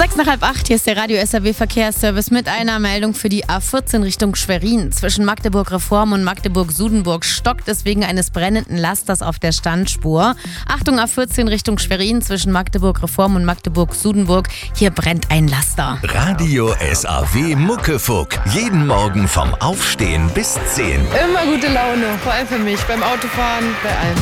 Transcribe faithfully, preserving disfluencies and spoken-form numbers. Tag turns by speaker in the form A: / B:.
A: Sechs nach halb acht, hier ist der Radio S R W Verkehrsservice mit einer Meldung für die A vierzehn Richtung Schwerin. Zwischen Magdeburg-Reform und Magdeburg-Sudenburg stockt es wegen eines brennenden Lasters auf der Standspur. Achtung, A vierzehn Richtung Schwerin, zwischen Magdeburg-Reform und Magdeburg-Sudenburg. Hier brennt ein Laster.
B: Radio S R W Muckefuck. Jeden Morgen vom Aufstehen bis zehn.
C: Immer gute Laune, vor allem für mich, beim Autofahren, bei allem.